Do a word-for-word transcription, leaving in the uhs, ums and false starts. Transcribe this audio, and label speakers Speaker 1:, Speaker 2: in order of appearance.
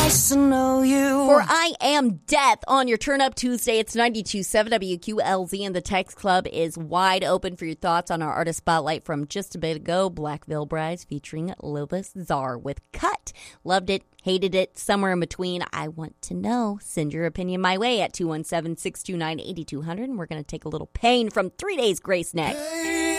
Speaker 1: nice to know you.
Speaker 2: For I Am Death on your Turn Up Tuesday. It's ninety-two point seven W Q L Z, and the text club is wide open for your thoughts on our artist spotlight from just a bit ago, Black Veil Brides featuring Lobos Czar with Cut. Loved it, hated it, somewhere in between. I want to know. Send your opinion my way at two one seven, six two nine, eight two zero zero, and we're going to take a little pain from Three Days Grace next.
Speaker 1: Hey.